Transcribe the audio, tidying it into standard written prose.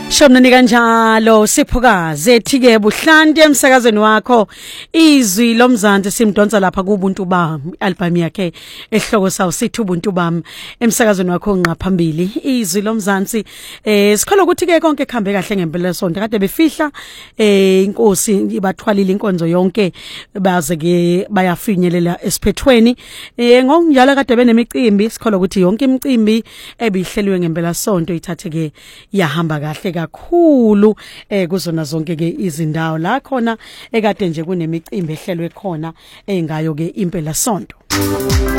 Shomnani kanjalo siphukaze ethike buhlanti emsakazweni wakho izwi lomzansi simdonsa lapha kubuntu bami album yakhe ehloko sawo sithi ubuntu bami emsakazweni wakho ngaphambili izwi lomzansi sikholwa ukuthi ke konke kuhambe kahle ngempela sonke kade befihla inkosi ibathwalile inkonzo yonke baze ke bayafinyelela esiphethweni ngokunjalo kade benemicimbi sikholwa ukuthi yonke imicimbi ebihleliwe ngempela sonto ithatheke yahamba kahle kakhulu kuzona zonke ke izindawo la khona ekade nje kunemicimbi ehlelwe khona engayo ke impela sonto.